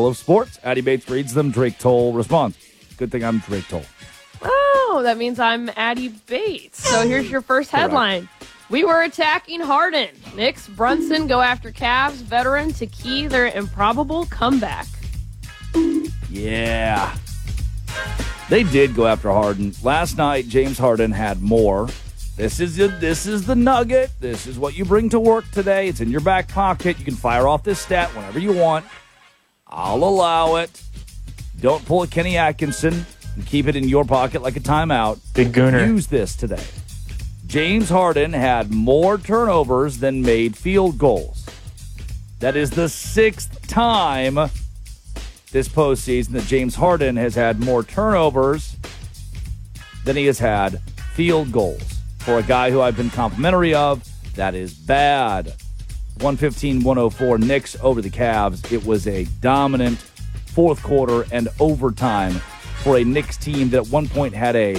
of sports. Addie Bates reads them. Drake Toll responds. Good thing I'm Drake Toll. Oh, that means I'm Addie Bates. So here's your first headline. We were attacking Harden. Knicks Brunson go after Cavs veteran to key their improbable comeback. Yeah. They did go after Harden. Last night, James Harden had more. This is the nugget. This is what you bring to work today. It's in your back pocket. You can fire off this stat whenever you want. I'll allow it. Don't pull a Kenny Atkinson and keep it in your pocket like a timeout. Big gooner. Use this today. James Harden had more turnovers than made field goals. That is the 6th time this postseason that James Harden has had more turnovers than he has had field goals. For a guy who I've been complimentary of, that is bad. 115-104 Knicks over the Cavs. It was a dominant fourth quarter and overtime for a Knicks team that at one point had a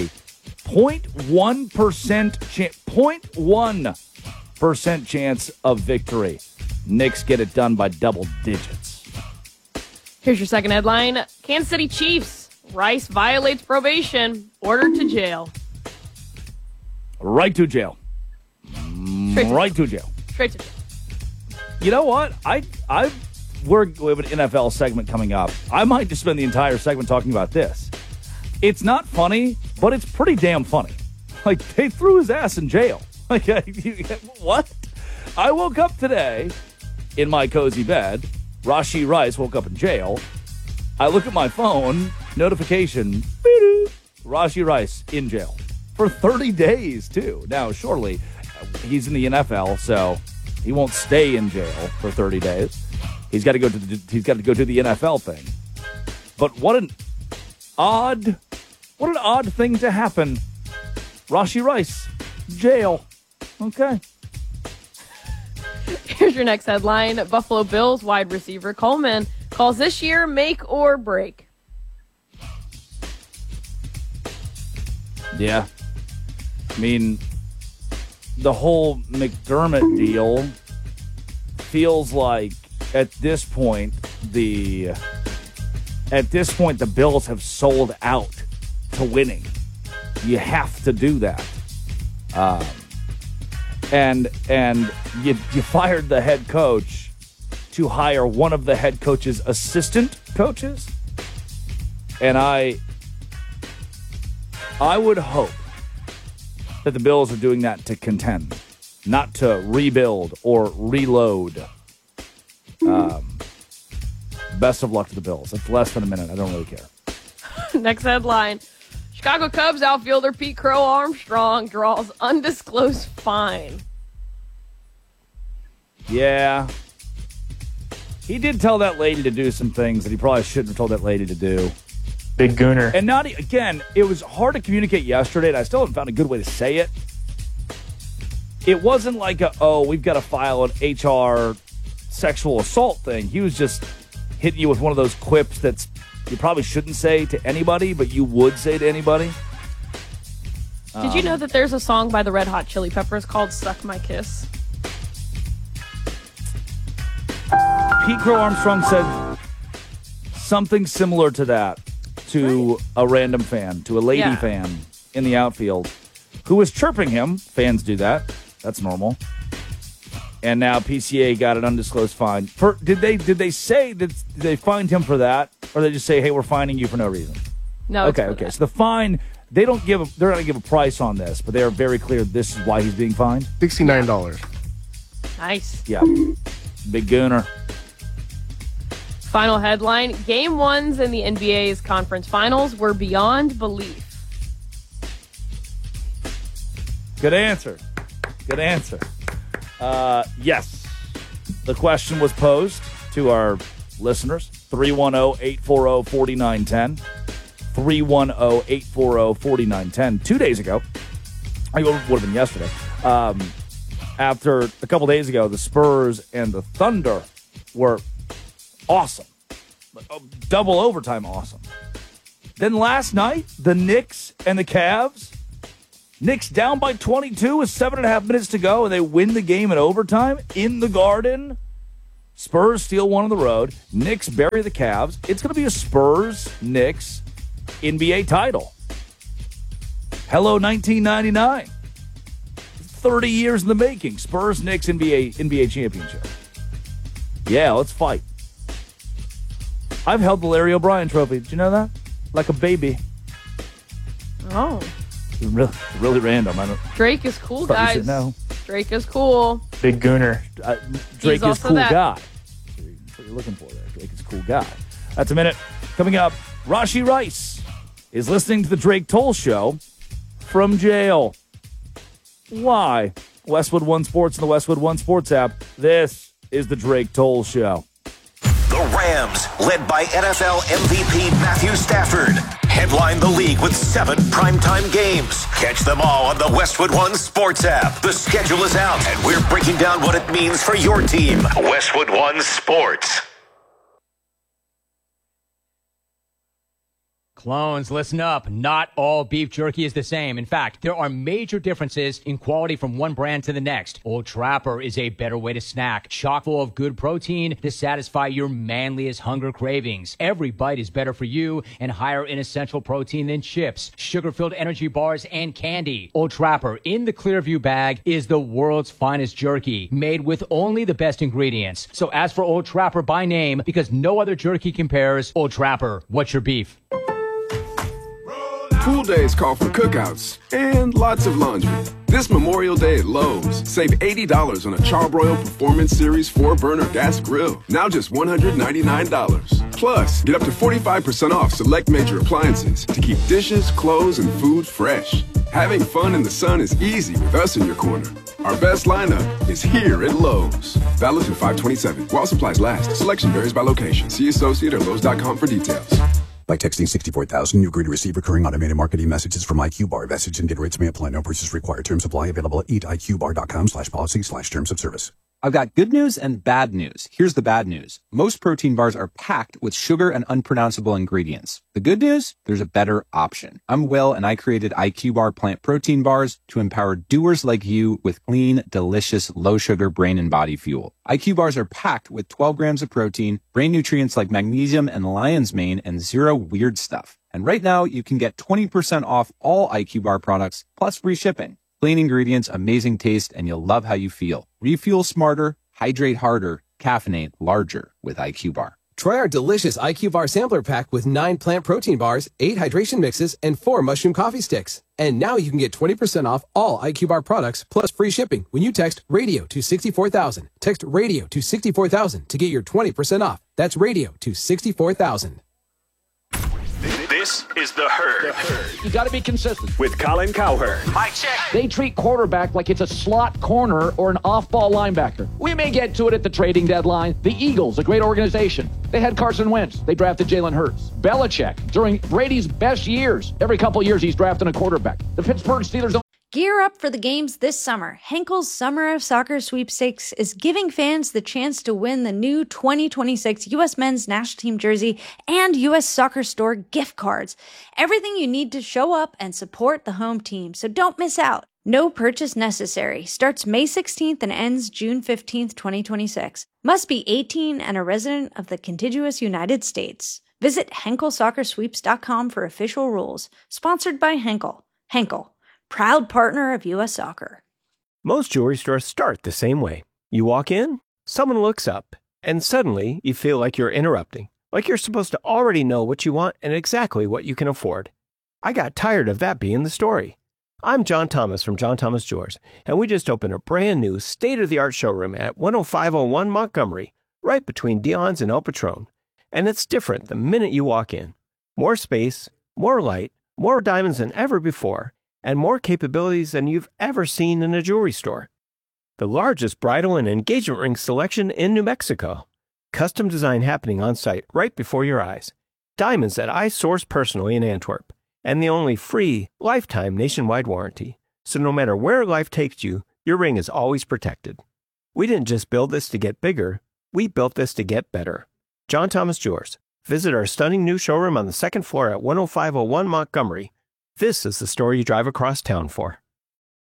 0.1% chance of victory. Knicks get it done by double digits. Here's your second headline. Kansas City Chiefs. Rice violates probation. Ordered to jail. Right to jail. Right to jail. Straight to jail. You know what? We have an NFL segment coming up. I might just spend the entire segment talking about this. It's not funny, but it's pretty damn funny. Like, they threw his ass in jail. Like, what? I woke up today in my cozy bed. Rashee Rice woke up in jail. I look at my phone, notification, Rashee Rice in jail for 30 days, too. Now, surely, he's in the NFL, so he won't stay in jail for 30 days. He's got to go to the NFL thing. But what an odd thing to happen. Rashee Rice, jail. Okay. Here's your next headline. Buffalo Bills wide receiver Coleman calls this year make or break. Yeah. I mean, the whole McDermott deal feels like at this point the Bills have sold out to winning. You have to do that. And you fired the head coach to hire one of the head coach's assistant coaches. And I would hope that the Bills are doing that to contend, not to rebuild or reload. Best of luck to the Bills. It's less than a minute. I don't really care. Next headline. Chicago Cubs outfielder Pete Crow Armstrong draws undisclosed fine. Yeah. He did tell that lady to do some things that he probably shouldn't have told that lady to do. Big gooner. And again, it was hard to communicate yesterday, and I still haven't found a good way to say it. It wasn't like we've got to file an HR sexual assault thing. He was just hitting you with one of those quips that's you probably shouldn't say to anybody, but you would say to anybody. Did you know that there's a song by the Red Hot Chili Peppers called Suck My Kiss? Pete Crow Armstrong said something similar to that to a random fan, to a lady fan in the outfield who was chirping him. Fans do that. That's normal. And now PCA got an undisclosed fine. Did they fine him for that? Or they just say, hey, we're fining you for no reason? No. Okay. So the fine, they're not going to give a price on this, but they are very clear this is why he's being fined. $69. Nice. Yeah. Big gooner. Final headline. Game ones in the NBA's conference finals were beyond belief. Good answer. Yes. The question was posed to our listeners. 310-840-4910. 310-840-4910. 2 days ago, I think it would have been yesterday, after a couple days ago, the Spurs and the Thunder were awesome. Double overtime awesome. Then last night, the Knicks and the Cavs. Knicks down by 22 with 7.5 minutes to go, and they win the game in overtime in the Garden. Spurs steal one on the road. Knicks bury the Cavs. It's going to be a Spurs-Knicks NBA title. Hello, 1999. 30 years in the making. Spurs-Knicks NBA championship. Yeah, let's fight. I've held the Larry O'Brien trophy. Did you know that? Like a baby. Oh. Really random. I don't. Drake is cool, guys. No. Drake is cool. Big gooner. Drake is cool that. guy. That's what you're looking for there. Drake is cool guy. That's a minute. Coming up, Rashi Rice is listening to the Drake Toll Show from jail. Why? Westwood One Sports and the Westwood One Sports app. This is the Drake Toll Show. The Rams, led by NFL MVP Matthew Stafford, headline the league with 7 primetime games. Catch them all on the Westwood One Sports app. The schedule is out, and we're breaking down what it means for your team. Westwood One Sports. Clones, listen up. Not all beef jerky is the same. In fact, there are major differences in quality from one brand to the next. Old Trapper is a better way to snack, chock full of good protein to satisfy your manliest hunger cravings. Every bite is better for you and higher in essential protein than chips, sugar-filled energy bars, and candy. Old Trapper in the Clearview bag is the world's finest jerky, made with only the best ingredients. So ask for Old Trapper by name because no other jerky compares. Old Trapper, what's your beef? Pool days call for cookouts and lots of laundry. This Memorial Day at Lowe's, save $80 on a Charbroil Performance Series 4-burner gas grill. Now just $199. Plus, get up to 45% off select major appliances to keep dishes, clothes, and food fresh. Having fun in the sun is easy with us in your corner. Our best lineup is here at Lowe's. Valid through 5/27. While supplies last. Selection varies by location. See associate or Lowe's.com for details. By texting 64,000, you agree to receive recurring automated marketing messages from IQ Bar. Message and data rates may apply. No purchase required. Terms apply. Available at eatiqbar.com/policy/terms of service. I've got good news and bad news. Here's the bad news. Most protein bars are packed with sugar and unpronounceable ingredients. The good news? There's a better option. I'm Will, and I created IQ Bar plant protein bars to empower doers like you with clean, delicious, low-sugar brain and body fuel. IQ bars are packed with 12 grams of protein, brain nutrients like magnesium and lion's mane, and zero weird stuff. And right now, you can get 20% off all IQ Bar products, plus free shipping. Clean ingredients, amazing taste, and you'll love how you feel. Refuel smarter, hydrate harder, caffeinate larger with IQ Bar. Try our delicious IQ Bar sampler pack with 9 plant protein bars, 8 hydration mixes, and 4 mushroom coffee sticks. And now you can get 20% off all IQ Bar products plus free shipping when you text RADIO to 64,000. Text RADIO to 64,000 to get your 20% off. That's RADIO to 64,000. This is The Herd. You got to be consistent. With Colin Cowherd. Mike check. They treat quarterback like it's a slot corner or an off-ball linebacker. We may get to it at the trading deadline. The Eagles, a great organization. They had Carson Wentz. They drafted Jalen Hurts. Belichick, during Brady's best years, every couple years he's drafting a quarterback. The Pittsburgh Steelers don't. Gear up for the games this summer. Henkel's Summer of Soccer Sweepstakes is giving fans the chance to win the new 2026 U.S. Men's National Team jersey and U.S. Soccer Store gift cards. Everything you need to show up and support the home team, so don't miss out. No purchase necessary. Starts May 16th and ends June 15th, 2026. Must be 18 and a resident of the contiguous United States. Visit HenkelSoccerSweeps.com for official rules. Sponsored by Henkel. Henkel, proud partner of U.S. Soccer. Most jewelry stores start the same way. You walk in, someone looks up, and suddenly you feel like you're interrupting, like you're supposed to already know what you want and exactly what you can afford. I got tired of that being the story. I'm John Thomas from John Thomas Jewelers, and we just opened a brand new state-of-the-art showroom at 10501 Montgomery, right between Dion's and El Patron. And it's different the minute you walk in. More space, more light, more diamonds than ever before, and more capabilities than you've ever seen in a jewelry store. The largest bridal and engagement ring selection in New Mexico. Custom design happening on site right before your eyes. Diamonds that I source personally in Antwerp. And the only free, lifetime nationwide warranty. So no matter where life takes you, your ring is always protected. We didn't just build this to get bigger, we built this to get better. John Thomas Jewelers. Visit our stunning new showroom on the second floor at 10501 Montgomery. This is the store you drive across town for.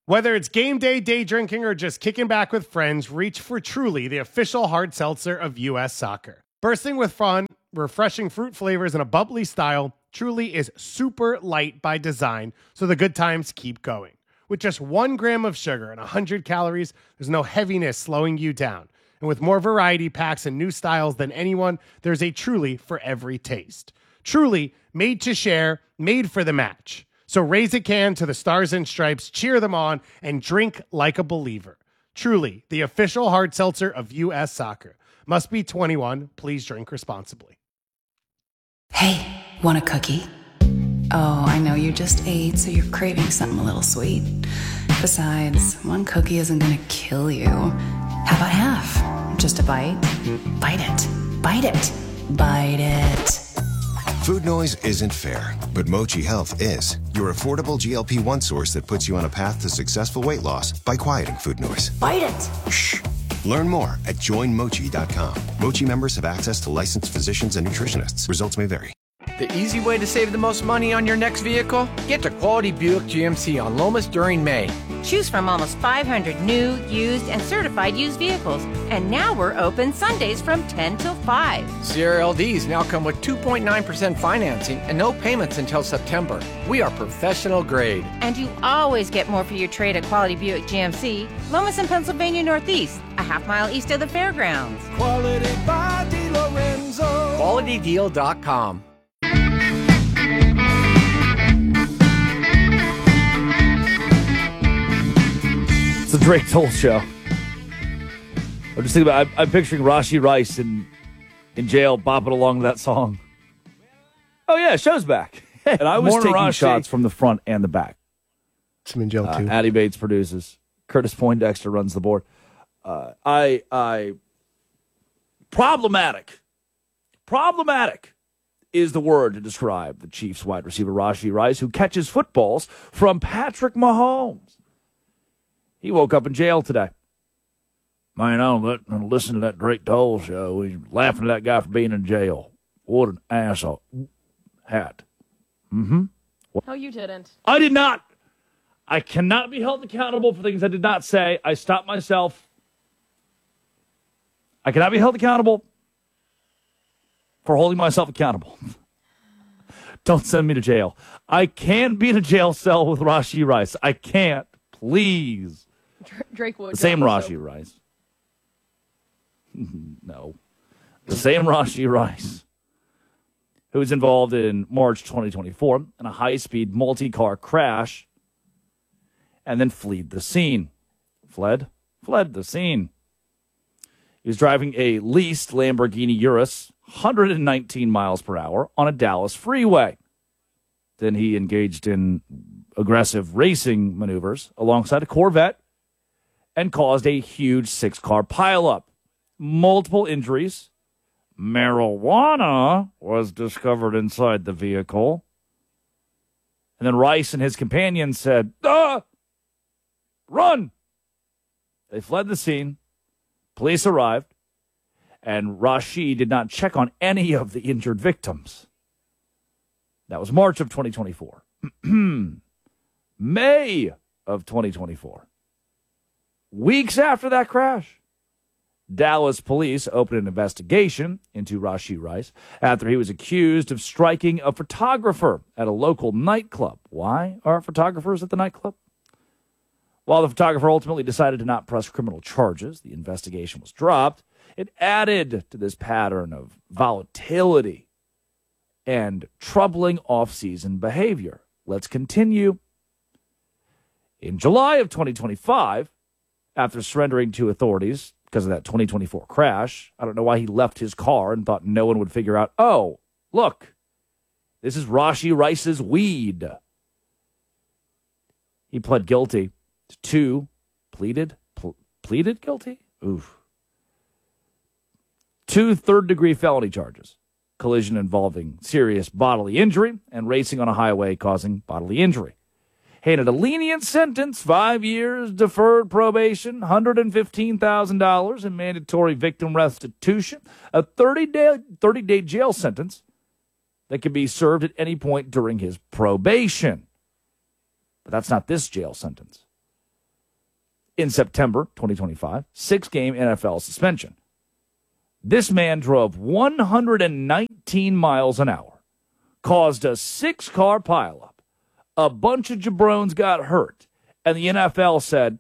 Whether it's game day, day drinking, or just kicking back with friends, reach for Truly, the official hard seltzer of U.S. Soccer. Bursting with fun, refreshing fruit flavors, and a bubbly style, Truly is super light by design, so the good times keep going. With just 1 gram of sugar and 100 calories, there's no heaviness slowing you down. And with more variety packs and new styles than anyone, there's a Truly for every taste. Truly, made to share, made for the match. So raise a can to the Stars and Stripes, cheer them on, and drink like a believer. Truly, the official hard seltzer of U.S. Soccer. Must be 21. Please drink responsibly. Hey, want a cookie? Oh, I know you just ate, so you're craving something a little sweet. Besides, 1 cookie isn't gonna kill you. How about half? Just a bite? Bite it. Bite it. Bite it. Food noise isn't fair, but Mochi Health is. Your affordable GLP-1 source that puts you on a path to successful weight loss by quieting food noise. Bite it. Shh. Learn more at joinmochi.com. Mochi members have access to licensed physicians and nutritionists. Results may vary. The easy way to save the most money on your next vehicle? Get to Quality Buick GMC on Lomas during May. Choose from almost 500 new, used, and certified used vehicles. And now we're open Sundays from 10 till 5. CRLDs now come with 2.9% financing and no payments until September. We are professional grade. And you always get more for your trade at Quality Buick GMC, Lomas and Pennsylvania Northeast, a half-mile east of the fairgrounds. Quality by DeLorenzo. QualityDeal.com. It's the Drake Toll Show. I'm just thinking about. I'm picturing Rashee Rice in jail, bopping along to that song. Oh yeah, show's back. And I was taking shots from the front and the back. I'm in jail too. Addie Bates produces. Curtis Poindexter runs the board. Problematic is the word to describe the Chiefs wide receiver Rashee Rice, who catches footballs from Patrick Mahomes. He woke up in jail today. Man, I don't listen to that Drake Toll show. He's laughing at that guy for being in jail. What an asshole. Hat. Mm-hmm. No, you didn't. I did not. I cannot be held accountable for things I did not say. I stopped myself. I cannot be held accountable for holding myself accountable. Don't send me to jail. I can't be in a jail cell with Rashee Rice. I can't. Please. Drake would. The same Rashee Rice. No. The same Rashee Rice, who was involved in March 2024 in a high-speed multi-car crash and then fled the scene. Fled the scene. He was driving a leased Lamborghini Urus, 119 miles per hour, on a Dallas freeway. Then he engaged in aggressive racing maneuvers alongside a Corvette and caused a huge 6-car pileup. Multiple injuries. Marijuana was discovered inside the vehicle. And then Rice and his companions said, run! They fled the scene. Police arrived. And Rashee did not check on any of the injured victims. That was March of 2024. May of 2024. Weeks after that crash, Dallas police opened an investigation into Rashee Rice after he was accused of striking a photographer at a local nightclub. Why are photographers at the nightclub? While the photographer ultimately decided to not press criminal charges, the investigation was dropped. It added to this pattern of volatility and troubling off-season behavior. Let's continue. In July of 2025, after surrendering to authorities because of that 2024 crash, I don't know why he left his car and thought no one would figure out, oh, look, this is Rashee Rice's weed. He pled guilty to 2, pleaded guilty? Oof. 2 third-degree felony charges, collision involving serious bodily injury and racing on a highway causing bodily injury. Handed a lenient sentence, 5 years, deferred probation, $115,000 in mandatory victim restitution, a 30-day jail sentence that can be served at any point during his probation. But that's not this jail sentence. in September 2025, 6-game NFL suspension. This man drove 119 miles an hour, caused a 6-car pileup, a bunch of jabrones got hurt, and the NFL said,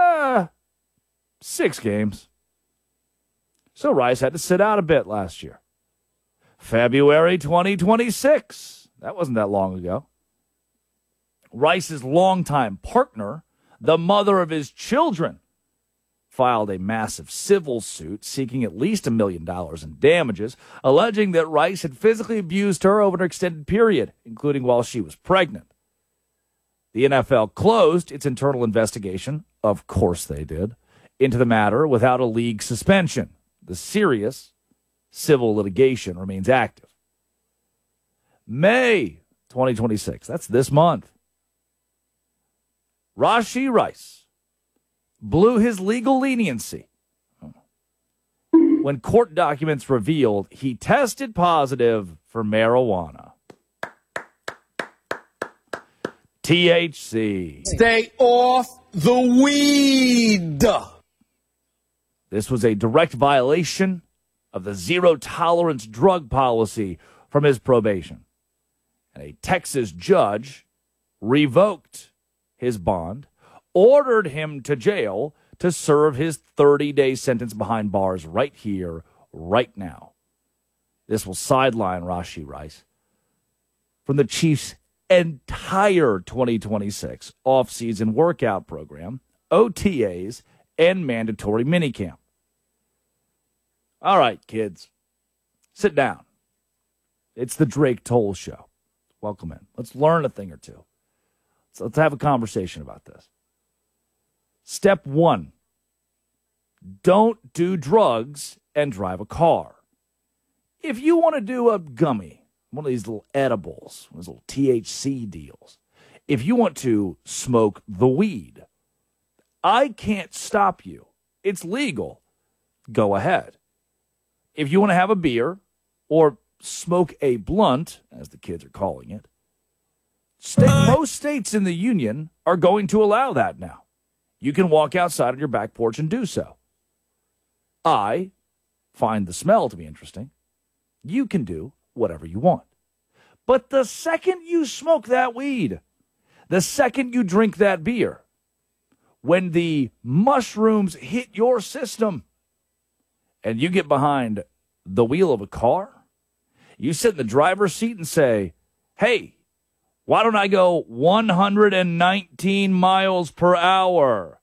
6 games. So Rice had to sit out a bit last year. February 2026. That wasn't that long ago. Rice's longtime partner, the mother of his children, filed a massive civil suit seeking at least $1 million in damages, alleging that Rice had physically abused her over an extended period, including while she was pregnant. The NFL closed its internal investigation, of course they did, into the matter without a league suspension. The serious civil litigation remains active. May 2026, that's this month. Rashee Rice blew his legal leniency when court documents revealed he tested positive for marijuana. THC. Stay off the weed. This was a direct violation of the zero-tolerance drug policy from his probation. And a Texas judge revoked his bond, ordered him to jail to serve his 30-day sentence behind bars right here, right now. This will sideline Rashee Rice from the Chiefs' entire 2026 offseason workout program, OTAs, and mandatory minicamp. All right, kids, sit down. It's the Drake Toll Show. Welcome in. Let's learn a thing or two. So let's have a conversation about this. Step 1, don't do drugs and drive a car. If you want to do a gummy, one of these little edibles, one of those little THC deals, if you want to smoke the weed, I can't stop you. It's legal. Go ahead. If you want to have a beer or smoke a blunt, as the kids are calling it, most states in the union are going to allow that now. You can walk outside on your back porch and do so. I find the smell to be interesting. You can do whatever you want. But the second you smoke that weed, the second you drink that beer, when the mushrooms hit your system and you get behind the wheel of a car, you sit in the driver's seat and say, hey, why don't I go 119 miles per hour?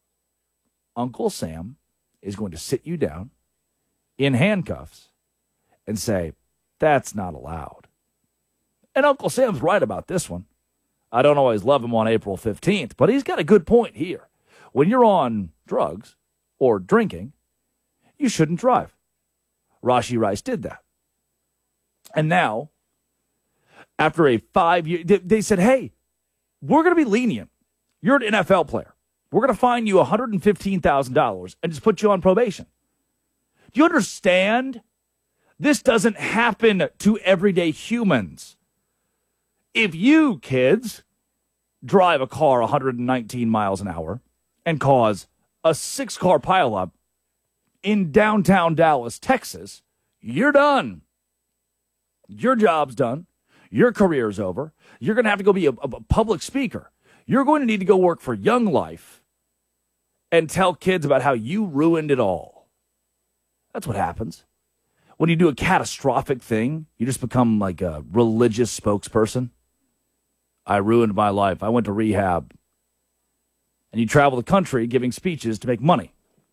Uncle Sam is going to sit you down in handcuffs and say, that's not allowed. And Uncle Sam's right about this one. I don't always love him on April 15th, but he's got a good point here. When you're on drugs or drinking, you shouldn't drive. Rashee Rice did that. And now, after a 5-year, they said, hey, we're going to be lenient. You're an NFL player. We're going to fine you $115,000 and just put you on probation. Do you understand? This doesn't happen to everyday humans. If you, kids, drive a car 119 miles an hour and cause a 6-car pileup in downtown Dallas, Texas, you're done. Your job's done. Your career's over. You're going to have to go be a public speaker. You're going to need to go work for Young Life and tell kids about how you ruined it all. That's what happens. When you do a catastrophic thing, you just become like a religious spokesperson. I ruined my life. I went to rehab. And you travel the country giving speeches to make money.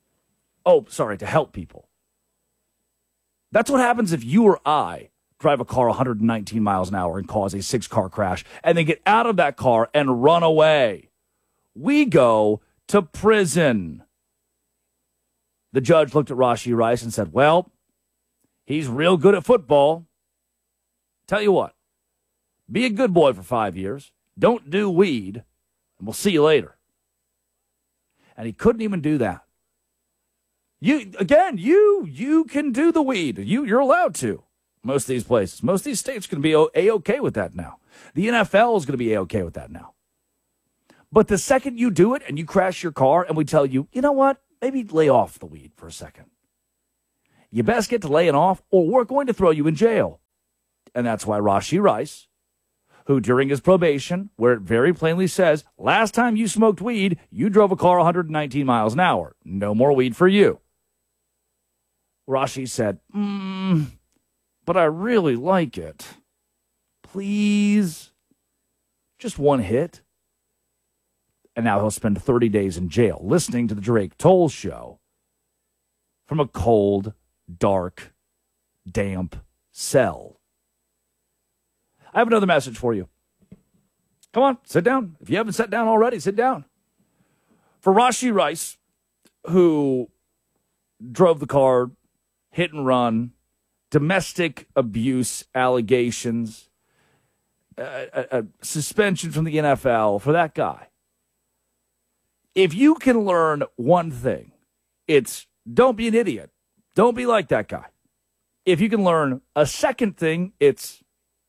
To help people. That's what happens if you or I drive a car 119 miles an hour and cause a 6-car crash and then get out of that car and run away. We go to prison. The judge looked at Rashee Rice and said, well, he's real good at football. Tell you what, be a good boy for 5 years. Don't do weed, and we'll see you later. And he couldn't even do that. You can do the weed. You're allowed to. Most of these places. Most of these states are going to be A-okay with that now. The NFL is going to be A-okay with that now. But the second you do it and you crash your car and we tell you, you know what, maybe lay off the weed for a second. You best get to laying off or we're going to throw you in jail. And that's why Rashee Rice, who during his probation, where it very plainly says, last time you smoked weed, you drove a car 119 miles an hour. No more weed for you. Rashee said, but I really like it. Please. Just one hit. And now he'll spend 30 days in jail listening to the Drake Toll Show from a cold, dark, damp cell. I have another message for you. Come on, sit down. If you haven't sat down already, sit down. For Rashee Rice, who drove the car, hit and run, domestic abuse allegations, a suspension from the NFL, for that guy. If you can learn one thing, it's don't be an idiot. Don't be like that guy. If you can learn a second thing, it's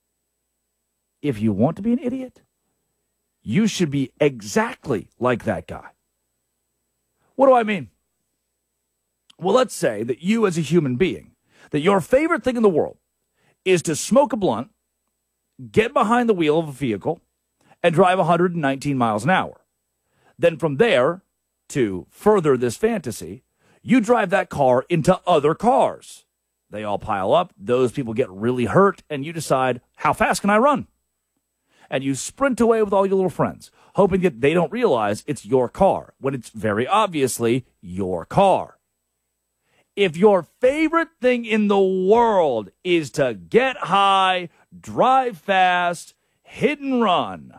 if you want to be an idiot, you should be exactly like that guy. What do I mean? Well, let's say that you as a human being, that your favorite thing in the world is to smoke a blunt, get behind the wheel of a vehicle, and drive 119 miles an hour. Then from there, to further this fantasy, you drive that car into other cars. They all pile up, those people get really hurt, and you decide, how fast can I run? And you sprint away with all your little friends, hoping that they don't realize it's your car, when it's very obviously your car. If your favorite thing in the world is to get high, drive fast, hit and run,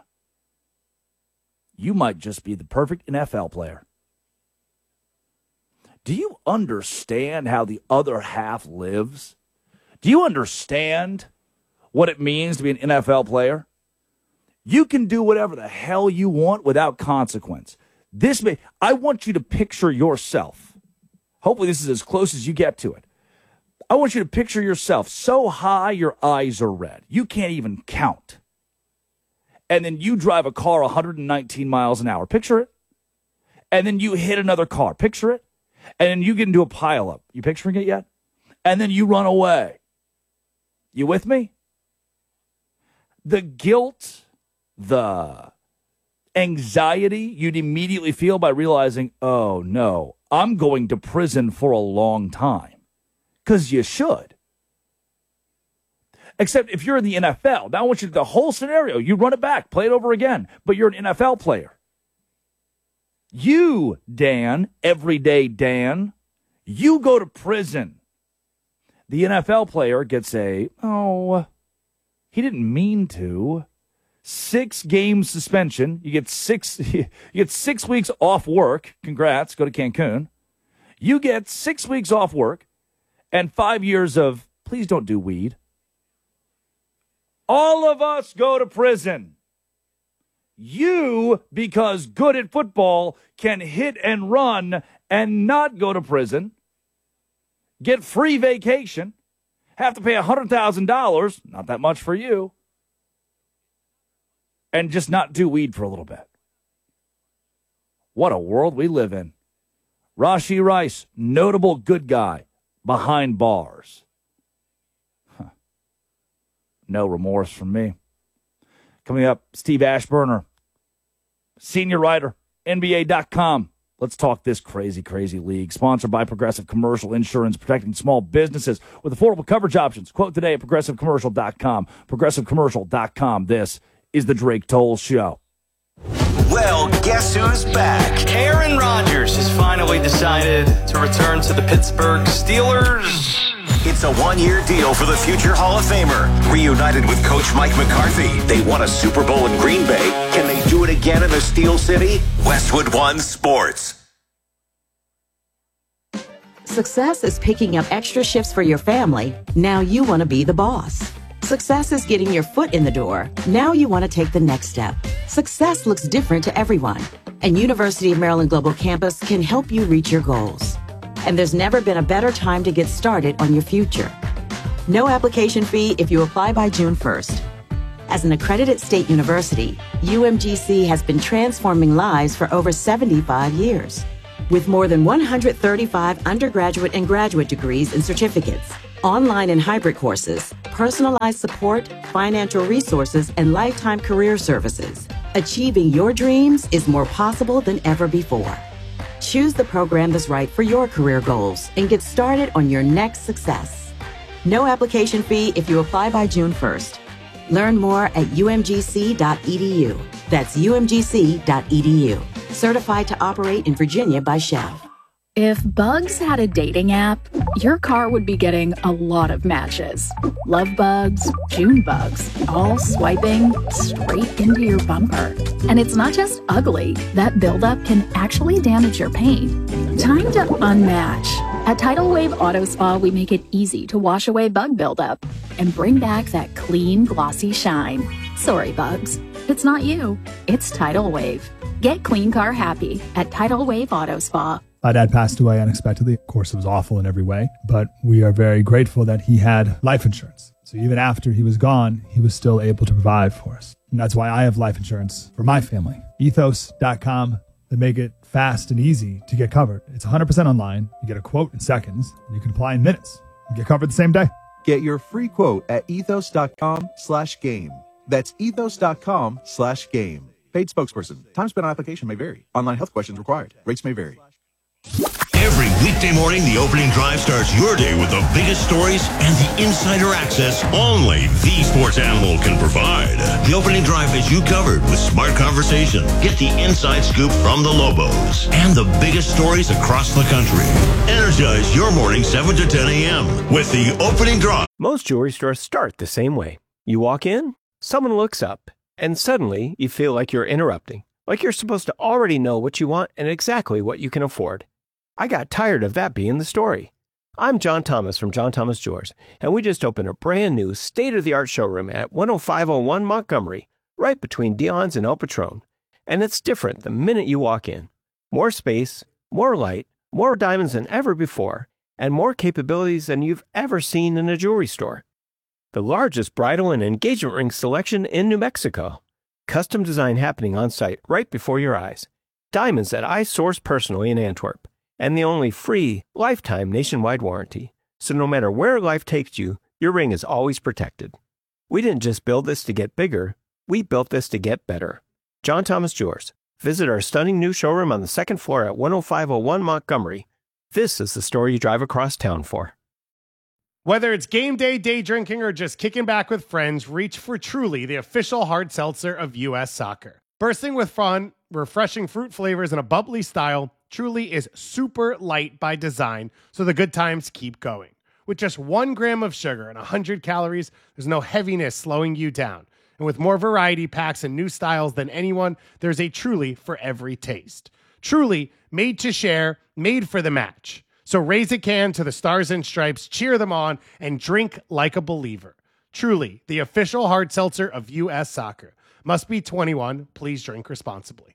you might just be the perfect NFL player. Do you understand how the other half lives? Do you understand what it means to be an NFL player? You can do whatever the hell you want without consequence. I want you to picture yourself. Hopefully this is as close as you get to it. I want you to picture yourself so high your eyes are red. You can't even count. And then you drive a car 119 miles an hour. Picture it. And then you hit another car. Picture it. And then you get into a pileup. You picturing it yet? And then you run away. You with me? The guilt, the anxiety you'd immediately feel by realizing, oh no, I'm going to prison for a long time. Because you should. Except if you're in the NFL, now I want you to the whole scenario. You run it back, play it over again, but you're an NFL player. You, Dan, everyday Dan, you go to prison. The NFL player gets he didn't mean to. 6-game suspension. You get 6 weeks off work. Congrats, go to Cancun. You get 6 weeks off work and 5 years of, please don't do weed. All of us go to prison. You, because good at football, can hit and run and not go to prison, get free vacation, have to pay $100,000, not that much for you, and just not do weed for a little bit. What a world we live in. Rashee Rice, notable good guy, behind bars. No remorse from me. Coming up, Steve Ashburner, senior writer, NBA.com. Let's talk this crazy, crazy league. Sponsored by Progressive Commercial Insurance, protecting small businesses with affordable coverage options. Quote today at ProgressiveCommercial.com. ProgressiveCommercial.com. This is the Drake Toll Show. Well, guess who's back? Aaron Rodgers has finally decided to return to the Pittsburgh Steelers. It's a one-year deal for the future Hall of Famer. Reunited with Coach Mike McCarthy, they won a Super Bowl in Green Bay. Can they do it again in the Steel City? Westwood One Sports. Success is picking up extra shifts for your family. Now you want to be the boss. Success is getting your foot in the door. Now you want to take the next step. Success looks different to everyone, and University of Maryland Global Campus can help you reach your goals. And there's never been a better time to get started on your future. No application fee if you apply by June 1st. As an accredited state university, UMGC has been transforming lives for over 75 years. With more than 135 undergraduate and graduate degrees and certificates, online and hybrid courses, personalized support, financial resources, and lifetime career services, achieving your dreams is more possible than ever before. Choose the program that's right for your career goals and get started on your next success. No application fee if you apply by June 1st. Learn more at umgc.edu. That's umgc.edu. Certified to operate in Virginia by Chev. If Bugs had a dating app, your car would be getting a lot of matches. Love bugs, June bugs, all swiping straight into your bumper. And it's not just ugly. That buildup can actually damage your paint. Time to unmatch. At Tidal Wave Auto Spa, we make it easy to wash away bug buildup and bring back that clean, glossy shine. Sorry, bugs. It's not you. It's Tidal Wave. Get clean car happy at Tidal Wave Auto Spa. My dad passed away unexpectedly. Of course, it was awful in every way, but we are very grateful that he had life insurance. So even after he was gone, he was still able to provide for us. And that's why I have life insurance for my family. Ethos.com. They make it fast and easy to get covered. It's 100% online. You get a quote in seconds, and you can apply in minutes and get covered the same day. Get your free quote at ethos.com/game. That's ethos.com/game. Paid spokesperson. Time spent on application may vary. Online health questions required. Rates may vary. Every weekday morning, the opening drive starts your day with the biggest stories and the insider access only the Sports Animal can provide. The opening drive has you covered with smart conversation. Get the inside scoop from the Lobos and the biggest stories across the country. Energize your morning 7 to 10 a.m. with the opening drive. Most jewelry stores start the same way. You walk in, someone looks up, and suddenly you feel like you're interrupting. Like you're supposed to already know what you want and exactly what you can afford. I got tired of that being the story. I'm John Thomas from John Thomas Jewelers, and we just opened a brand new state-of-the-art showroom at 10501 Montgomery, right between Dion's and El Patron. And it's different the minute you walk in. More space, more light, more diamonds than ever before, and more capabilities than you've ever seen in a jewelry store. The largest bridal and engagement ring selection in New Mexico. Custom design happening on site right before your eyes. Diamonds that I source personally in Antwerp. And the only free, lifetime nationwide warranty. So no matter where life takes you, your ring is always protected. We didn't just build this to get bigger, we built this to get better. John Thomas Jewelers. Visit our stunning new showroom on the second floor at 10501 Montgomery. This is the store you drive across town for. Whether it's game day, day drinking, or just kicking back with friends, reach for Truly, the official hard seltzer of U.S. soccer. Bursting with fun, refreshing fruit flavors, and a bubbly style, Truly is super light by design, so the good times keep going. With just 1 gram of sugar and 100 calories, there's no heaviness slowing you down. And with more variety packs and new styles than anyone, there's a Truly for every taste. Truly, made to share, made for the match. So raise a can to the Stars and Stripes, cheer them on, and drink like a believer. Truly, the official hard seltzer of U.S. soccer. Must be 21. Please drink responsibly.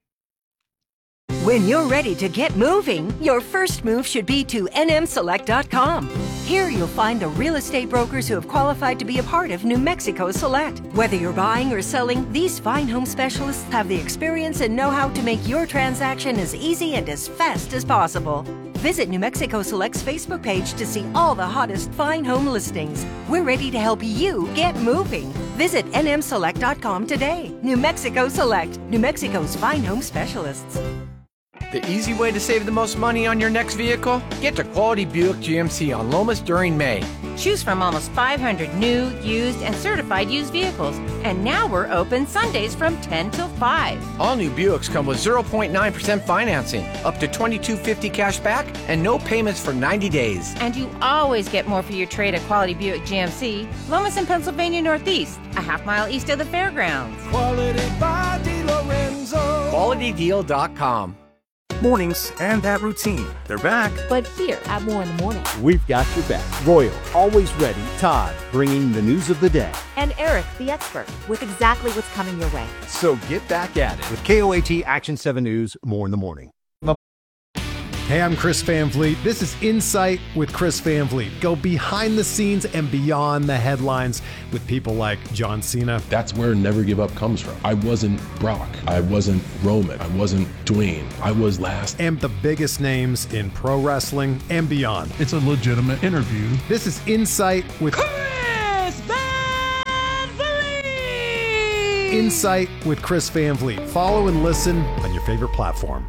When you're ready to get moving, your first move should be to nmselect.com. Here you'll find the real estate brokers who have qualified to be a part of New Mexico Select. Whether you're buying or selling, these fine home specialists have the experience and know-how to make your transaction as easy and as fast as possible. Visit New Mexico Select's Facebook page to see all the hottest fine home listings. We're ready to help you get moving. Visit nmselect.com today. New Mexico Select, New Mexico's fine home specialists. The easy way to save the most money on your next vehicle? Get to Quality Buick GMC on Lomas during May. Choose from almost 500 new, used, and certified used vehicles. And now we're open Sundays from 10 till 5. All new Buicks come with 0.9% financing, up to $2,250 cash back, and no payments for 90 days. And you always get more for your trade at Quality Buick GMC, Lomas in Pennsylvania Northeast, a half-mile east of the fairgrounds. Quality by DeLorenzo. QualityDeal.com. Mornings and that routine. They're back. But here at More in the Morning, we've got your back. Royal, always ready. Todd, bringing the news of the day. And Eric, the expert, with exactly what's coming your way. So get back at it with KOAT Action 7 News, More in the Morning. Hey, I'm Chris Van Vliet. This is Insight with Chris Van Vliet. Go behind the scenes and beyond the headlines with people like John Cena. That's where Never Give Up comes from. I wasn't Brock. I wasn't Roman. I wasn't Dwayne. I was last. And the biggest names in pro wrestling and beyond. It's a legitimate interview. This is Insight with Chris Van Vliet! Insight with Chris Van Vliet. Follow and listen on your favorite platform.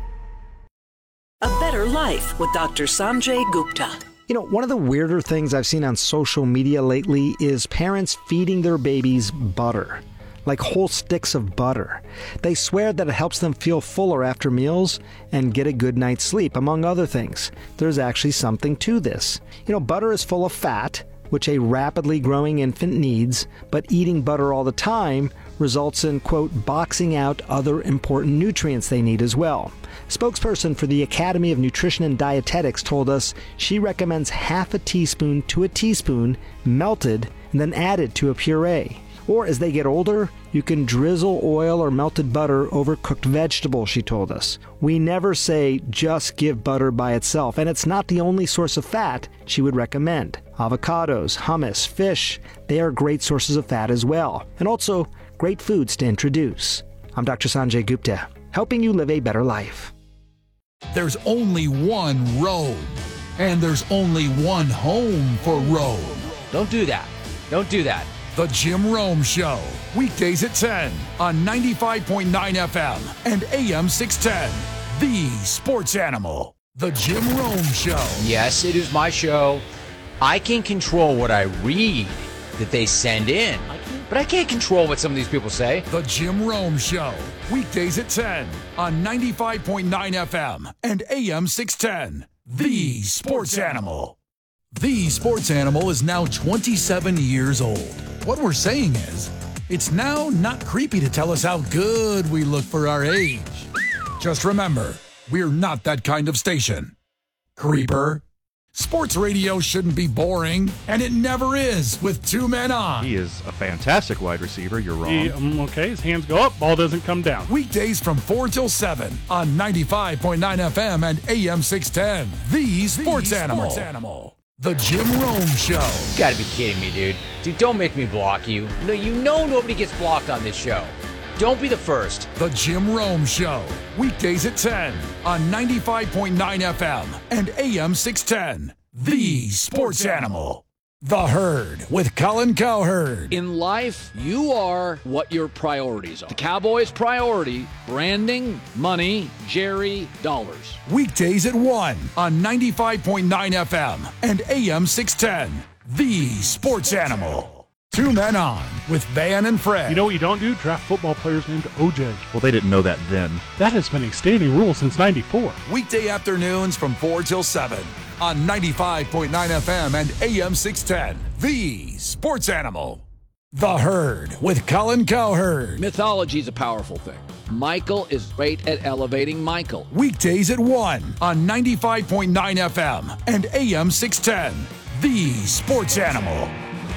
A Better Life with Dr. Sanjay Gupta. You know, one of the weirder things I've seen on social media lately is parents feeding their babies butter, like whole sticks of butter. They swear that it helps them feel fuller after meals and get a good night's sleep, among other things. There's actually something to this. You know, butter is full of fat, which a rapidly growing infant needs, but eating butter all the time results in, quote, boxing out other important nutrients they need as well. Spokesperson for the Academy of Nutrition and Dietetics told us she recommends half a teaspoon to a teaspoon melted and then added to a puree. Or as they get older, you can drizzle oil or melted butter over cooked vegetables, she told us. We never say just give butter by itself, and it's not the only source of fat she would recommend. Avocados, hummus, fish, they are great sources of fat as well, and also great foods to introduce. I'm Dr. Sanjay Gupta, helping you live a better life. There's only one road, and there's only one home for Rome. Don't do that. Don't do that. The Jim Rome Show, weekdays at 10 on 95.9 FM and AM 610. The Sports Animal. The Jim Rome Show. Yes, it is my show. I can control what I read that they send in, but I can't control what some of these people say. The Jim Rome Show, weekdays at 10 on 95.9 FM and AM 610. The Sports Animal. The Sports Animal is now 27 years old. What we're saying is, it's now not creepy to tell us how good we look for our age. Just remember, we're not that kind of station. Creeper. Sports radio shouldn't be boring, and it never is with two men on. He is a fantastic wide receiver. You're wrong. Okay, his hands go up, ball doesn't come down. Weekdays from 4 till 7 on 95.9 FM and AM 610. The Sports Animal. The Jim Rome Show. You gotta be kidding me, dude. Dude, don't make me block you. No, you know nobody gets blocked on this show. Don't be the first. The Jim Rome Show. Weekdays at 10 on 95.9 FM and AM 610. The Sports Animal. The Herd with Colin Cowherd. In life, you are what your priorities are. The Cowboys' priority, branding, money, Jerry, dollars. Weekdays at 1 on 95.9 FM and AM 610. The Sports Animal. Two men on with Van and Fred. You know what you don't do? Draft football players named OJ. Well, they didn't know that then. That has been a standing rule since '94. Weekday afternoons from 4 till 7 on 95.9 FM and AM 610. The Sports Animal. The Herd with Colin Cowherd. Mythology is a powerful thing. Michael is great at elevating Michael. Weekdays at 1 on 95.9 FM and AM 610. The Sports Animal.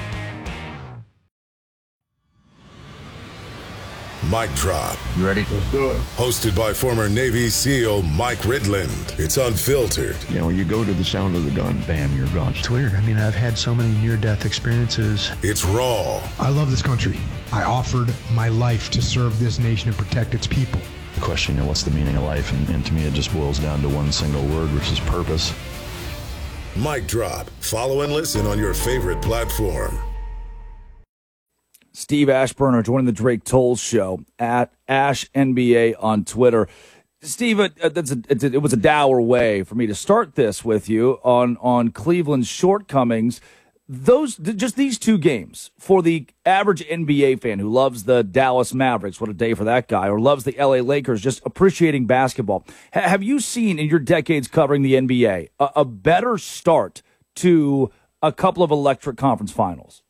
Mic Drop. You ready? Let's do it. Hosted by former Navy SEAL Mike Ridland. It's unfiltered. You know, you go to the sound of the gun, bam, you're gone. It's weird. I mean, I've had so many near-death experiences. It's raw. I love this country. I offered my life to serve this nation and protect its people. The question, you know, what's the meaning of life? And to me, it just boils down to one single word, which is purpose. Mic Drop. Follow and listen on your favorite platform. Steve Ashburner joining the Drake Tolles Show at AshNBA on Twitter. Steve, it was a dour way for me to start this with you on Cleveland's shortcomings. Just these two games for the average NBA fan who loves the Dallas Mavericks, what a day for that guy, or loves the LA Lakers, just appreciating basketball. Have you seen in your decades covering the NBA a better start to a couple of electric conference finals?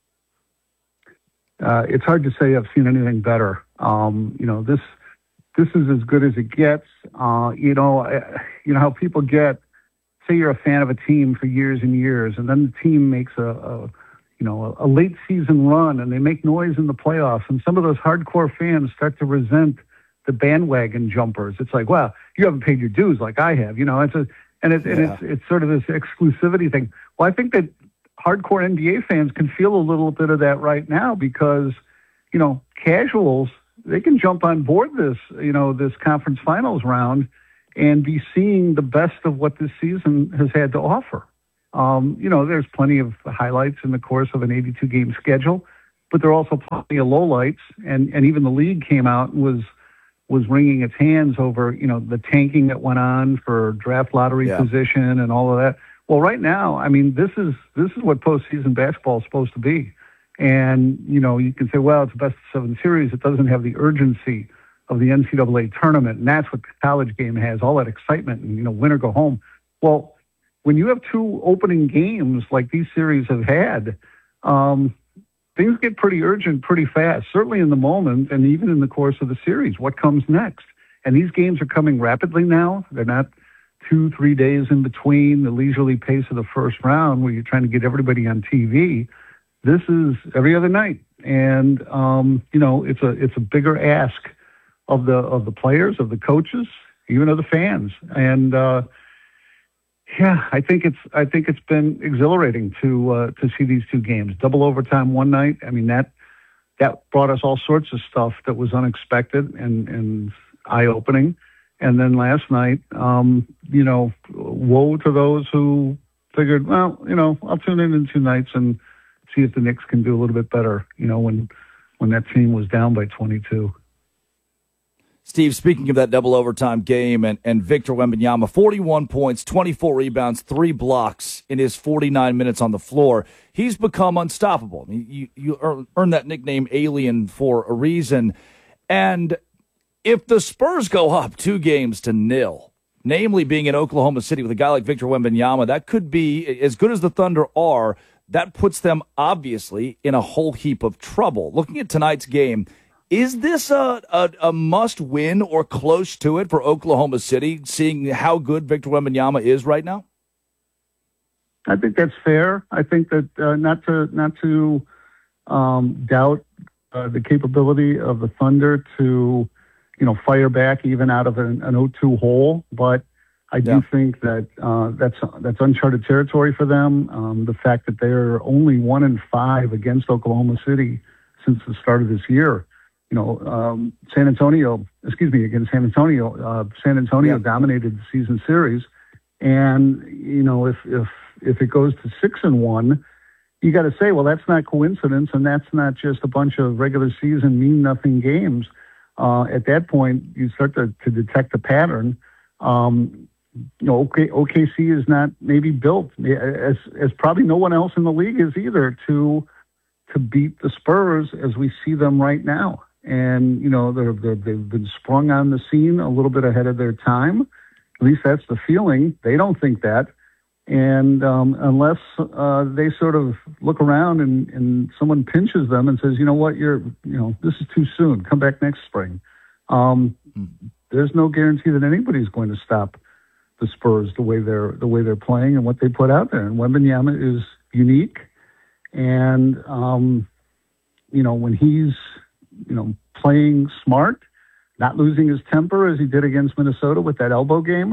It's hard to say I've seen anything better. This is as good as it gets. You know how people get, say you're a fan of a team for years and years, and then the team makes a late season run and they make noise in the playoffs, and some of those hardcore fans start to resent the bandwagon jumpers. It's like, well, you haven't paid your dues like I have. You know, And it's sort of this exclusivity thing. Well, I think that hardcore NBA fans can feel a little bit of that right now because, casuals, they can jump on board this conference finals round and be seeing the best of what this season has had to offer. There's plenty of highlights in the course of an 82-game schedule, but there are also plenty of lowlights, and even the league came out and was wringing its hands over, the tanking that went on for draft lottery position and all of that. Well, right now, I mean, this is what postseason basketball is supposed to be. And, you can say, well, it's a best-of-7 series. It doesn't have the urgency of the NCAA tournament, and that's what the college game has, all that excitement and, win or go home. Well, when you have two opening games like these series have had, things get pretty urgent pretty fast, certainly in the moment and even in the course of the series. What comes next? And these games are coming rapidly now. They're not 2-3 days in between the leisurely pace of the first round where you're trying to get everybody on TV. This is every other night. And, it's a bigger ask of the players, of the coaches, even of the fans. And, I think it's been exhilarating to see these two games. Double overtime one night. I mean, that brought us all sorts of stuff that was unexpected and eye-opening. And then last night, woe to those who figured, well, I'll tune in 2 nights and see if the Knicks can do a little bit better, when that team was down by 22. Steve, speaking of that double overtime game and Victor Wembanyama, 41 points, 24 rebounds, 3 blocks in his 49 minutes on the floor. He's become unstoppable. I mean, you earned that nickname Alien for a reason. And if the Spurs go up 2-0, namely being in Oklahoma City with a guy like Victor Wembanyama, that could be, as good as the Thunder are, that puts them obviously in a whole heap of trouble. Looking at tonight's game, is this a must-win or close to it for Oklahoma City, seeing how good Victor Wembanyama is right now? I think that's fair. I think that not to doubt the capability of the Thunder to, fire back even out of an 0-2 hole, but I do think that that's uncharted territory for them. The fact that they're only 1-5 against Oklahoma City since the start of this year. Against San Antonio. San Antonio dominated the season series, and if it goes to 6-1, you got to say, well, that's not coincidence, and that's not just a bunch of regular season mean nothing games. At that point, you start to detect a pattern. OKC is not maybe built as probably no one else in the league is either to beat the Spurs as we see them right now. And, they've been sprung on the scene a little bit ahead of their time. At least that's the feeling. They don't think that. And unless they sort of look around and someone pinches them and says, you know what, this is too soon. Come back next spring. There's no guarantee that anybody's going to stop the Spurs the way they're playing and what they put out there. And Wembanyama is unique. And, when he's, playing smart, not losing his temper as he did against Minnesota with that elbow game,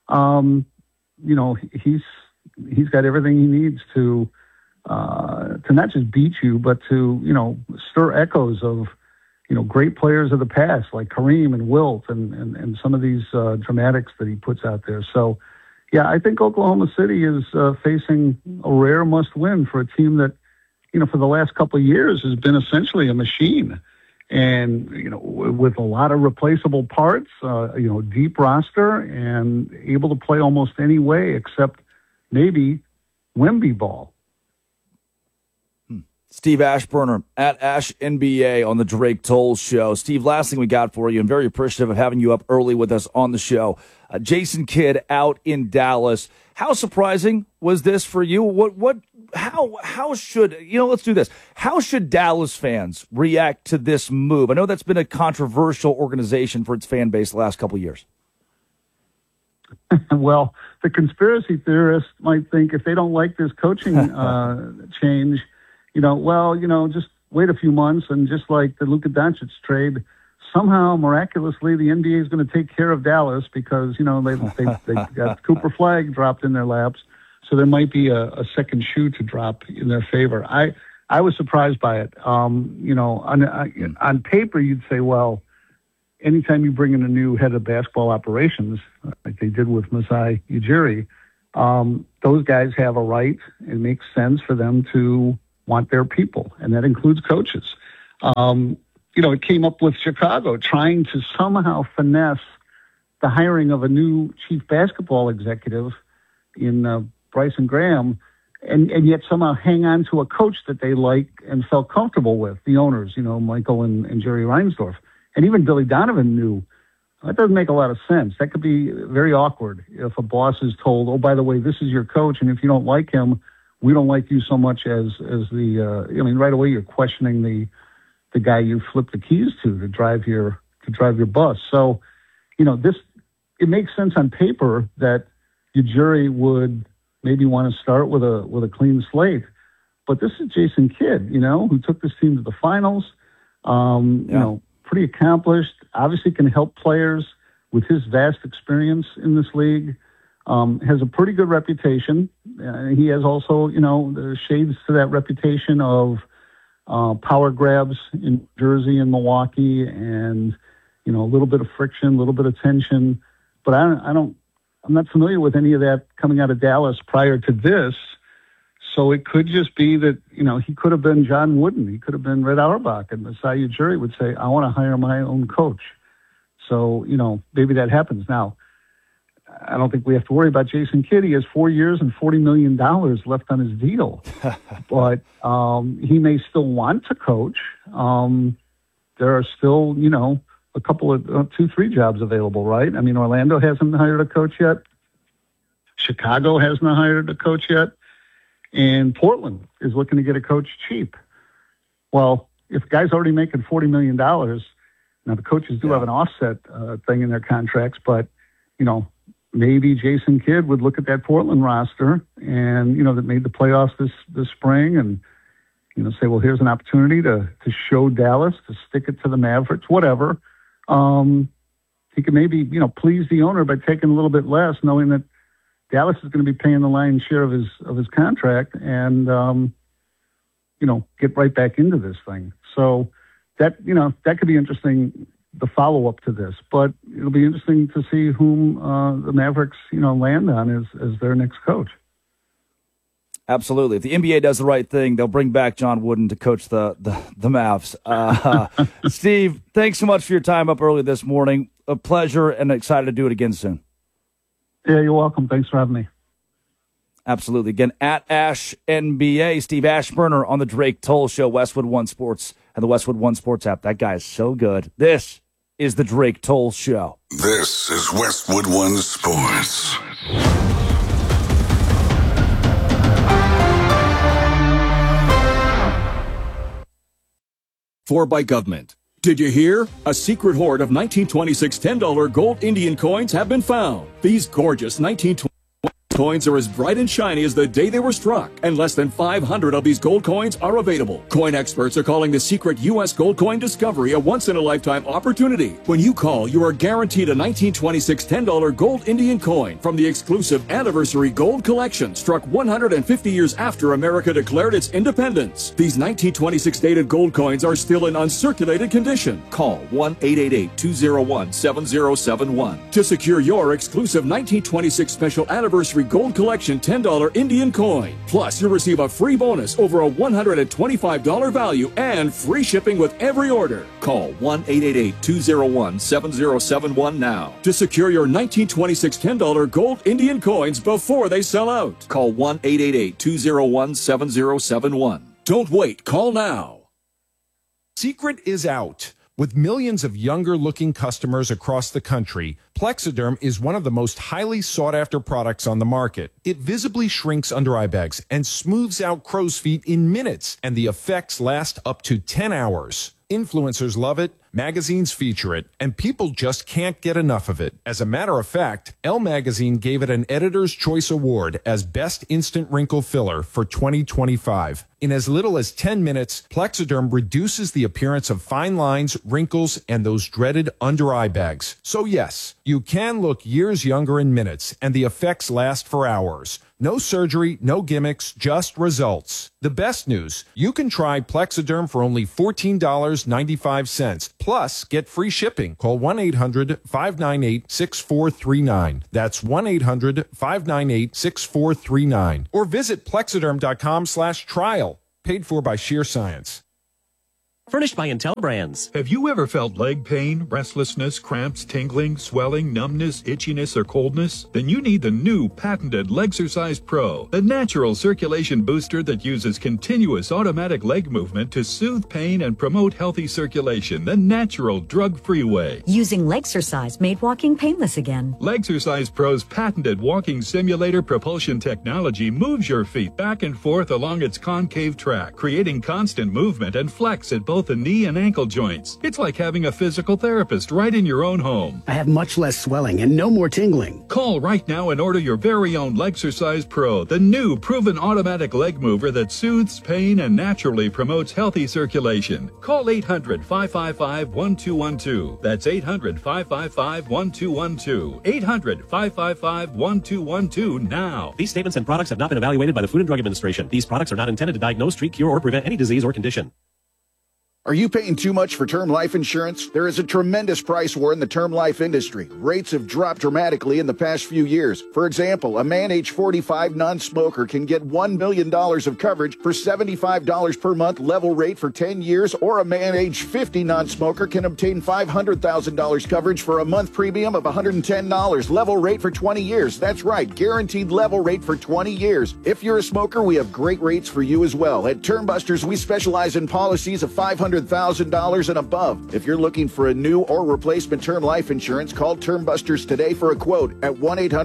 he's got everything he needs to not just beat you, but to, stir echoes of, great players of the past like Kareem and Wilt and some of these dramatics that he puts out there. So, yeah, I think Oklahoma City is facing a rare must-win for a team that, for the last couple of years has been essentially a machine. And, with a lot of replaceable parts, deep roster and able to play almost any way except maybe Wemby ball. Steve Ashburner at Ash NBA on the Drake Toll Show. Steve, last thing we got for you, and very appreciative of having you up early with us on the show. Jason Kidd out in Dallas. How surprising was this for you? How should, let's do this. How should Dallas fans react to this move? I know that's been a controversial organization for its fan base the last couple of years. Well, the conspiracy theorists might think if they don't like this coaching change, just wait a few months and just like the Luka Doncic trade, somehow, miraculously, the NBA is going to take care of Dallas because, you know, they got Cooper Flag dropped in their laps. So there might be a second shoe to drop in their favor. I was surprised by it. You know, on paper, you'd say, well, anytime you bring in a new head of basketball operations, like they did with Masai Ujiri, those guys have a right. It makes sense for them to want their people, and that includes coaches. You know, it came up with Chicago trying to somehow finesse the hiring of a new chief basketball executive in Bryson Graham, and yet somehow hang on to a coach that they like and felt comfortable with, the owners, you know, Michael and Jerry Reinsdorf. And even Billy Donovan knew that doesn't make a lot of sense. That could be very awkward if a boss is told, oh, by the way, this is your coach, and if you don't like him, we don't like you so much as the, I mean, right away you're questioning the guy you flip the keys to drive your bus. So, you know, it makes sense on paper that your jury would maybe want to start with a clean slate. But this is Jason Kidd, you know, who took this team to the finals, you know, pretty accomplished, obviously can help players with his vast experience in this league, has a pretty good reputation. He has also, you know, the shades to that reputation of power grabs in Jersey and Milwaukee, and, you know, a little bit of friction, a little bit of tension. But I'm not familiar with any of that coming out of Dallas prior to this. So it could just be that, you know, he could have been John Wooden. He could have been Red Auerbach, and Masai Ujiri would say, I want to hire my own coach. So, you know, maybe that happens. Now, I don't think we have to worry about Jason Kidd. He has 4 years and $40 million left on his deal. But he may still want to coach. There are still, you know, a couple of 2-3 jobs available, right? I mean, Orlando hasn't hired a coach yet. Chicago hasn't hired a coach yet. And Portland is looking to get a coach cheap. Well, if a guy's already making $40 million, now the coaches do have an offset thing in their contracts, but, you know, maybe Jason Kidd would look at that Portland roster and, you know, that made the playoffs this spring and, you know, say, well, here's an opportunity to show Dallas, to stick it to the Mavericks, whatever. He could maybe, you know, please the owner by taking a little bit less, knowing that Dallas is going to be paying the lion's share of his contract, and you know, get right back into this thing. So that, you know, that could be interesting, the follow up to this. But it'll be interesting to see whom the Mavericks, you know, land on as their next coach. Absolutely. If the NBA does the right thing, they'll bring back John Wooden to coach the Mavs. Steve, thanks so much for your time up early this morning. A pleasure, and excited to do it again soon. Yeah, you're welcome. Thanks for having me. Absolutely. Again, at Ash NBA, Steve Ashburner on the Drake Toll Show, Westwood One Sports, and the Westwood One Sports app. That guy is so good. This is the Drake Toll Show. This is Westwood One Sports. For by government. Did you hear? A secret hoard of 1926 $10 gold Indian coins have been found. These gorgeous 1920 coins are as bright and shiny as the day they were struck, and less than 500 of these gold coins are available. Coin experts are calling the secret U.S. gold coin discovery a once-in-a-lifetime opportunity. When you call, you are guaranteed a 1926 $10 gold Indian coin from the exclusive Anniversary Gold Collection, struck 150 years after America declared its independence. These 1926 dated gold coins are still in uncirculated condition. Call 1-888-201-7071 to secure your exclusive 1926 Special Anniversary Gold Collection $10 Indian coin. Plus, you'll receive a free bonus over a $125 value and free shipping with every order. Call 1-888-201-7071 now to secure your 1926 $10 gold Indian coins before they sell out. Call 1-888-201-7071. Don't wait. Call now. Secret is out. With millions of younger-looking customers across the country, Plexiderm is one of the most highly sought-after products on the market. It visibly shrinks under eye bags and smooths out crow's feet in minutes, and the effects last up to 10 hours. Influencers love it, magazines feature it, and people just can't get enough of it. As a matter of fact, Elle Magazine gave it an Editor's Choice Award as Best Instant Wrinkle Filler for 2025. In as little as 10 minutes, Plexiderm reduces the appearance of fine lines, wrinkles, and those dreaded under-eye bags. So yes, you can look years younger in minutes, and the effects last for hours. No surgery, no gimmicks, just results. The best news, you can try Plexiderm for only $14.95. Plus, get free shipping. Call 1-800-598-6439. That's 1-800-598-6439. Or visit Plexiderm.com/trial. Paid for by Sheer Science. Furnished by Intel Brands. Have you ever felt leg pain, restlessness, cramps, tingling, swelling, numbness, itchiness, or coldness? Then you need the new patented Legsercise Pro, the natural circulation booster that uses continuous automatic leg movement to soothe pain and promote healthy circulation the natural drug-free way. Using Legsercise made walking painless again. Legsercise Pro's patented walking simulator propulsion technology moves your feet back and forth along its concave track, creating constant movement and flex at both the knee and ankle joints. It's like having a physical therapist right in your own home. I have much less swelling and no more tingling. Call right now and order your very own Legsercise Pro, the new proven automatic leg mover that soothes pain and naturally promotes healthy circulation. Call 800-555-1212. That's 800-555-1212. 800-555-1212 now. These statements and products have not been evaluated by the Food and Drug Administration. These products are not intended to diagnose, treat, cure, or prevent any disease or condition. Are you paying too much for term life insurance? There is a tremendous price war in the term life industry. Rates have dropped dramatically in the past few years. For example, a man age 45 non-smoker can get $1 million of coverage for $75 per month level rate for 10 years, or a man age 50 non-smoker can obtain $500,000 coverage for a month premium of $110 level rate for 20 years. That's right, guaranteed level rate for 20 years. If you're a smoker, we have great rates for you as well. At Termbusters, we specialize in policies of $500,000 and above. If you're looking for a new or replacement term life insurance, call Termbusters today for a quote at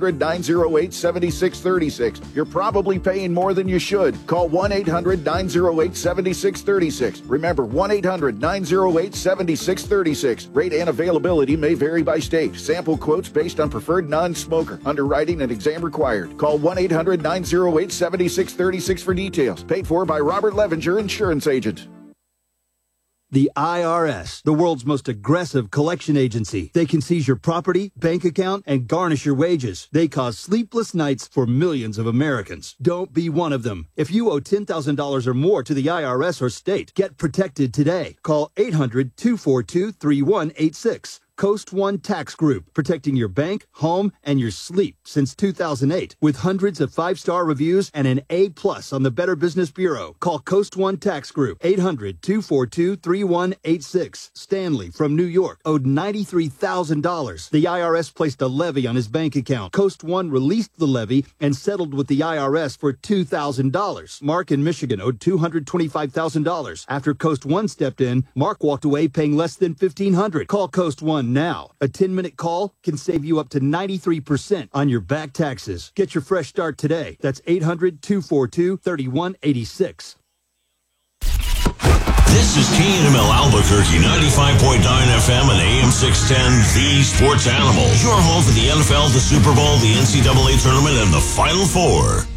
1-800-908-7636. You're probably paying more than you should. Call 1-800-908-7636. Remember, 1-800-908-7636. Rate and availability may vary by state. Sample quotes based on preferred non-smoker. Underwriting and exam required. Call 1-800-908-7636 for details. Paid for by Robert Levenger, insurance agent. The IRS, the world's most aggressive collection agency. They can seize your property, bank account, and garnish your wages. They cause sleepless nights for millions of Americans. Don't be one of them. If you owe $10,000 or more to the IRS or state, get protected today. Call 800-242-3186. Coast One Tax Group, protecting your bank, home, and your sleep since 2008. With hundreds of 5-star reviews and an A+ on the Better Business Bureau. Call Coast One Tax Group, 800-242-3186. Stanley from New York owed $93,000. The IRS placed a levy on his bank account. Coast One released the levy and settled with the IRS for $2,000. Mark in Michigan owed $225,000. After Coast One stepped in, Mark walked away paying less than $1,500. Call Coast One now. A 10-minute call can save you up to 93% on your back taxes. Get your fresh start today. That's 800-242-3186. This is KNML Albuquerque, 95.9 FM and AM 610, The Sports Animal. Your home for the NFL, the Super Bowl, the NCAA Tournament, and the Final Four.